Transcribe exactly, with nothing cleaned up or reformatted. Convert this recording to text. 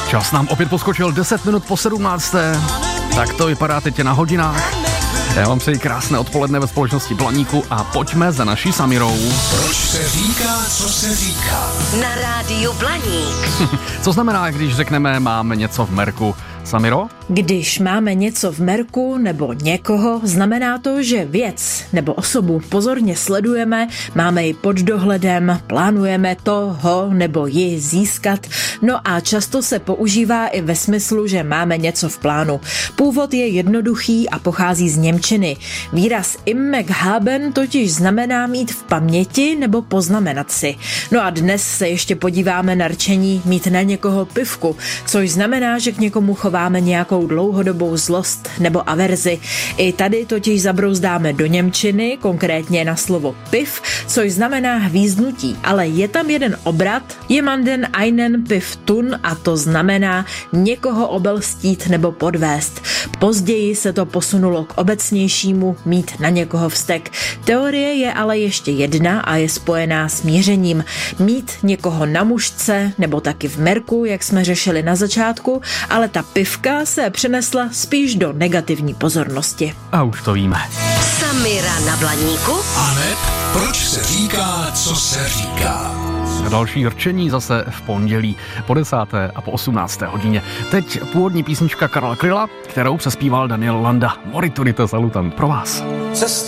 Čas nám opět poskočil deset minut po sedmnácté. Tak to vypadá teď na hodinách. Já vám přeji krásné odpoledne ve společnosti Blaníku a pojďme za naší Samirou. Proč se říká, co se říká? Na rádiu Blaník. Co znamená, když řekneme máme něco v merku? Samiro? Když máme něco v merku nebo někoho, znamená to, že věc nebo osobu pozorně sledujeme, máme ji pod dohledem, plánujeme toho nebo ji získat, no a často se používá i ve smyslu, že máme něco v plánu. Původ je jednoduchý a pochází z němčiny. Výraz im haben totiž znamená mít v paměti nebo poznamenat si. No a dnes se ještě podíváme na rčení mít na někoho pivku, což znamená, že k někomu chováme nějakou dlouhodobou zlost nebo averzi. I tady totiž zabrouzdáme do němčiny, konkrétně na slovo piv, což znamená hvízdnutí, ale je tam jeden obrat, jemanden einen piv tun, a to znamená někoho obelstít nebo podvést. Později se to posunulo k obecnějšímu mít na někoho vztek. Teorie je ale ještě jedna a je spojená s mířením. Mít někoho na mušce nebo taky v merku, jak jsme řešili na začátku, ale ta pivka se přenesla spíš do negativní pozornosti. A už to víme. Samira na Blaníku. Aneb, proč se říká, co se říká? Další rčení zase v pondělí po desáté a po osmnácté hodině. Teď původní písnička Karla Kryla, kterou přespíval Daniel Landa. Moriturite salutant pro vás. Cesta